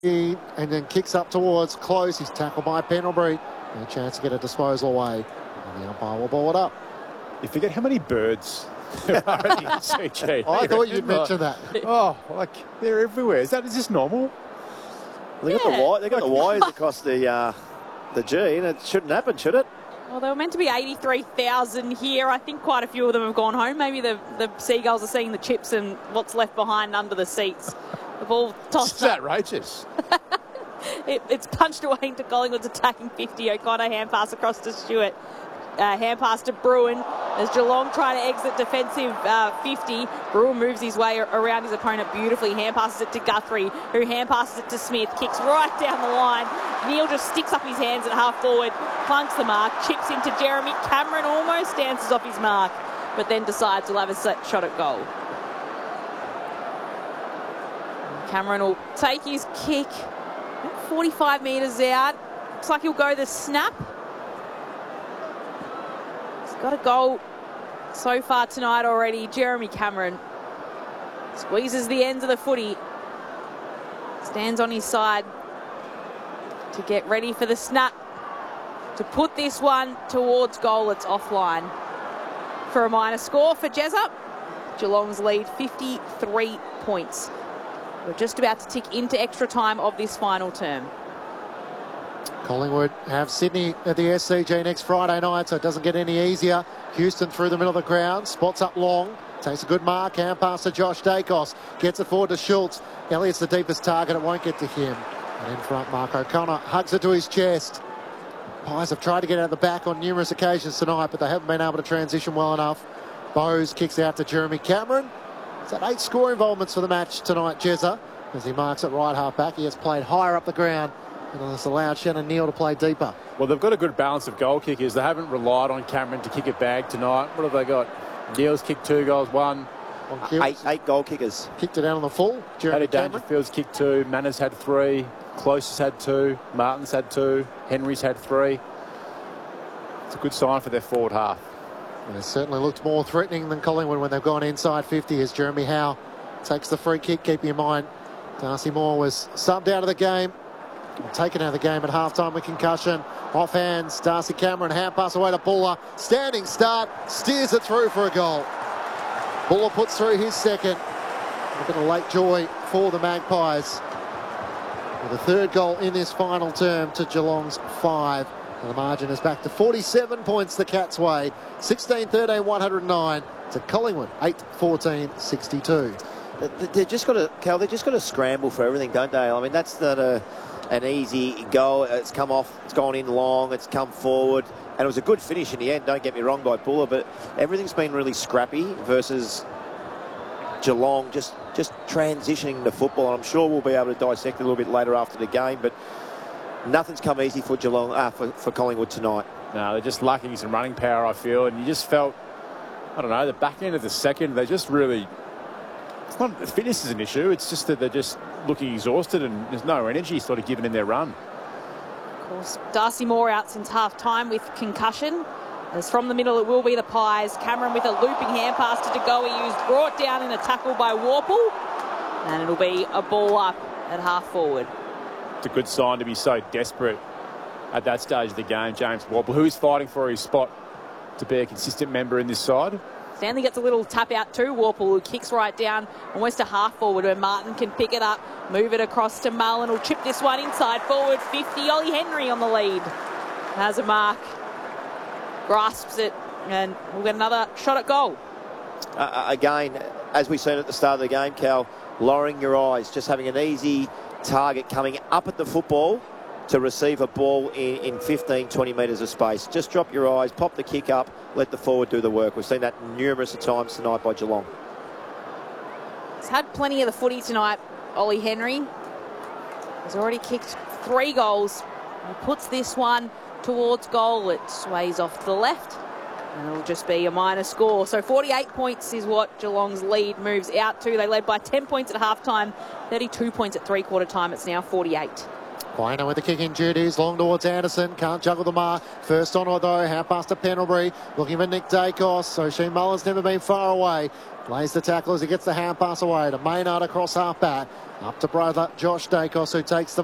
and then kicks up towards close. He's tackled by Pendlebury. And a chance to get a disposal away. And the umpire will ball it up. You forget how many birds there are at the MCG. I thought you'd mention that. Oh, like they're everywhere. Is this normal? They got the wires across the G, and it shouldn't happen, should it? Well, they were meant to be 83,000 here. I think quite a few of them have gone home. Maybe the Seagulls are seeing the chips and what's left behind under the seats. The ball tossed It's outrageous. It's punched away into Collingwood's attacking 50. O'Connor hand pass across to Stewart. Hand pass to Bruin as Geelong try to exit defensive 50. Bruin moves his way around his opponent beautifully. Hand passes it to Guthrie, who hand passes it to Smith. Kicks right down the line. Neil just sticks up his hands at half forward, clunks the mark, chips into Jeremy Cameron, almost dances off his mark, but then decides he'll have a shot at goal. Cameron will take his kick 45 metres out. Looks like he'll go the snap. He's got a goal so far tonight already. Jeremy Cameron squeezes the ends of the footy. Stands on his side to get ready for the snap. To put this one towards goal, it's offline. For a minor score for Jessup, Geelong's lead 53 points. We're just about to tick into extra time of this final term. Collingwood have Sydney at the SCG next Friday night, so it doesn't get any easier. Houston through the middle of the ground, spots up long, takes a good mark, hand pass to Josh Dacos, gets it forward to Schultz. Elliott's the deepest target, it won't get to him. And in front, Mark O'Connor hugs it to his chest. Pies have tried to get out of the back on numerous occasions tonight, but they haven't been able to transition well enough. Bowes kicks out to Jeremy Cameron. He's had 8 score involvements for the match tonight, Jezza, as he marks at right half back. He has played higher up the ground and has allowed Shannon Neal to play deeper. Well, they've got a good balance of goal kickers. They haven't relied on Cameron to kick it back tonight. What have they got? Neal's kicked 2 goals, 1. Eight goal kickers. Kicked it out on the full. Jeremy Cameron. Dangerfield's kicked 2. Manners had 3. Close has had 2. Martin's had 2. Henry's had 3. It's a good sign for their forward half. And it certainly looked more threatening than Collingwood when they've gone inside 50 as Jeremy Howe takes the free kick. Keep in mind, Darcy Moore was subbed out of the game, taken out of the game at halftime with concussion. Off hands, Darcy Cameron, hand pass away to Buller. Standing start, steers it through for a goal. Buller puts through his second. A bit of late joy for the Magpies. With a 3rd goal in this final term to Geelong's 5. And the margin is back to 47 points the Cats' way. 16-13, 109 to Collingwood, 8-14-62. They've just got to, Cal, they've just got to scramble for everything, don't they? I mean, that's not an easy goal. It's come off, it's gone in long, it's come forward. And it was a good finish in the end, don't get me wrong, by Buller, but everything's been really scrappy versus Geelong just transitioning to football. And I'm sure we'll be able to dissect it a little bit later after the game, but nothing's come easy for Geelong, for Collingwood tonight. No, they're just lacking some running power, I feel. And you just felt, I don't know, the back end of the second, they just really, it's not, fitness is an issue. It's just that they're just looking exhausted and there's no energy sort of given in their run. Of course, Darcy Moore out since half-time with concussion. As from the middle, it will be the Pies. Cameron with a looping hand pass to De Goey, who's brought down in a tackle by Worpel. And it'll be a ball up at half-forward. It's a good sign to be so desperate at that stage of the game. James Worpel, who is fighting for his spot to be a consistent member in this side. Stanley gets a little tap out too. Worpel, who kicks right down almost a half forward where Martin can pick it up, move it across to Mullen, who'll chip this one inside forward 50. Ollie Henry on the lead. Has a mark, grasps it, and we'll get another shot at goal. Again, as we seen at the start of the game, Cal, lowering your eyes, just having an easy target coming up at the football to receive a ball in 15, 20 metres of space. Just drop your eyes, pop the kick up, let the forward do the work. We've seen that numerous of times tonight by Geelong. He's had plenty of the footy tonight, Ollie Henry. He's already kicked 3 goals. He puts this one towards goal. It sways off to the left. And it'll just be a minor score. So 48 points is what Geelong's lead moves out to. They led by 10 points at half-time, 32 points at three-quarter time. It's now 48. Quainer with the kicking duties, long towards Anderson, can't juggle the mark. First on though, half past to Pendlebury, looking for Nick Dacos. So Sheen Mullen's never been far away. Lays the tackle as he gets the hand pass away to Maynard across half back. Up to brother Josh Dacos, who takes the